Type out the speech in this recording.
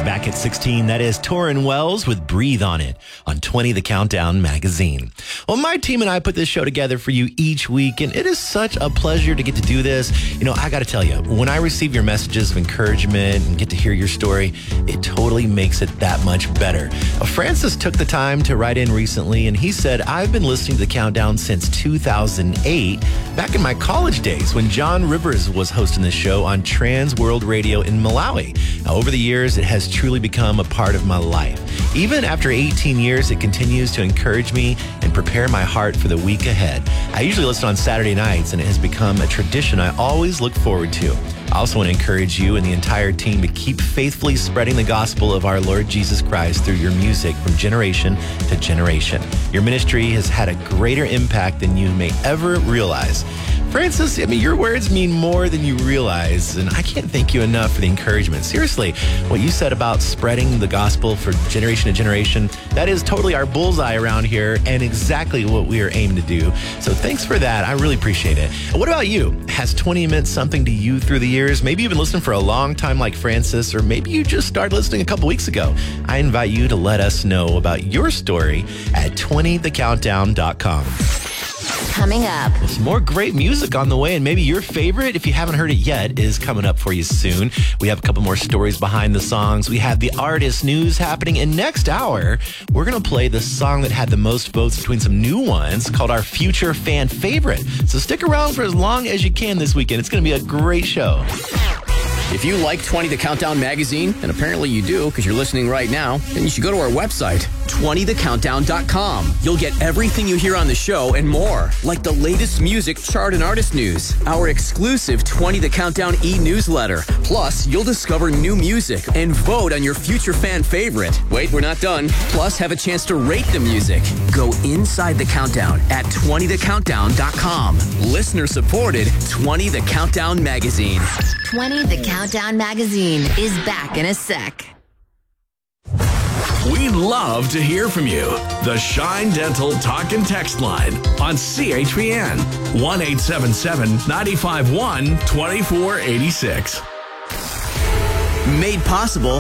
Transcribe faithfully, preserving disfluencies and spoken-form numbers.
back at sixteen. That is Torrin Wells with Breathe on It on twenty The Countdown magazine. Well, my team and I put this show together for you each week, and it is such a pleasure to get to do this. You know, I got to tell you, when I receive your messages of encouragement and get to hear your story, it totally makes it that much better. Uh, Francis took the time to write in recently, and he said, I've been listening to The Countdown since two thousand eight, back in my college days when John Rivers was hosting the show on Trans World Radio in Malawi. Now, over the years, it has truly become a part of my life. Even after eighteen years, it continues to encourage me and prepare my heart for the week ahead. I usually listen on Saturday nights, and it has become a tradition I always look forward to. I also want to encourage you and the entire team to keep faithfully spreading the gospel of our Lord Jesus Christ through your music from generation to generation. Your ministry has had a greater impact than you may ever realize. Francis, I mean, your words mean more than you realize, and I can't thank you enough for the encouragement. Seriously, what you said about spreading the gospel for generation to generation, that is totally our bullseye around here and exactly what we are aiming to do. So thanks for that. I really appreciate it. What about you? Has twenty meant something to you through the years? Maybe you've been listening for a long time like Francis, or maybe you just started listening a couple weeks ago. I invite you to let us know about your story at twenty the countdown dot com. Coming up, some more great music on the way, and maybe your favorite, if you haven't heard it yet, is coming up for you soon. We have a couple more stories behind the songs. We have the artist news happening, and next hour, we're going to play the song that had the most votes between some new ones called our Future Fan Favorite. So stick around for as long as you can this weekend. It's going to be a great show. If you like twenty The Countdown magazine, and apparently you do because you're listening right now, then you should go to our website, twenty the countdown dot com. You'll get everything you hear on the show and more, like the latest music, chart, and artist news, our exclusive twenty The Countdown e-newsletter. Plus, you'll discover new music and vote on your future fan favorite. Wait, we're not done. Plus, have a chance to rate the music. Go inside the countdown at twenty the countdown dot com. Listener supported twenty The Countdown magazine. twenty The Countdown magazine is back in a sec. We'd love to hear from you. The Shine Dental Talk and Text line on C H P N one eight seven seven, nine five one, two four eight six. Made possible